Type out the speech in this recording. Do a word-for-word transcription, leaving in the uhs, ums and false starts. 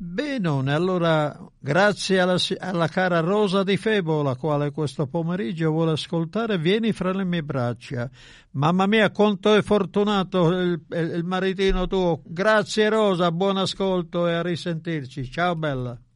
Benone, allora grazie alla, alla cara Rosa di Febo, la quale questo pomeriggio vuole ascoltare. Vieni fra le mie braccia. Mamma mia, quanto è fortunato il, il, il maritino tuo. Grazie Rosa, buon ascolto e a risentirci. Ciao bella.